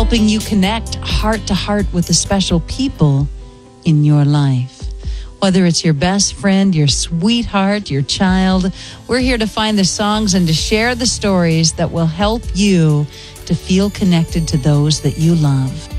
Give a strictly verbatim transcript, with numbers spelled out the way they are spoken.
helping you connect heart to heart with the special people in your life. Whether it's your best friend, your sweetheart, your child, we're here to find the songs and to share the stories that will help you to feel connected to those that you love.